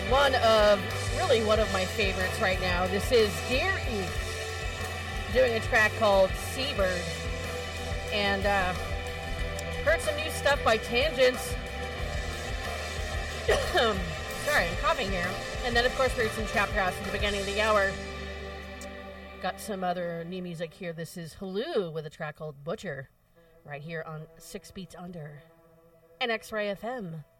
One of my favorites right now. This is Dear Eve doing a track called Seabird. And heard some new stuff by Tangents. Sorry, I'm coughing here. And then, of course, heard some Chapter House at the beginning of the hour. Got some other new music here. This is Hulu with a track called Butcher right here on 6 Beats Under and X-Ray FM.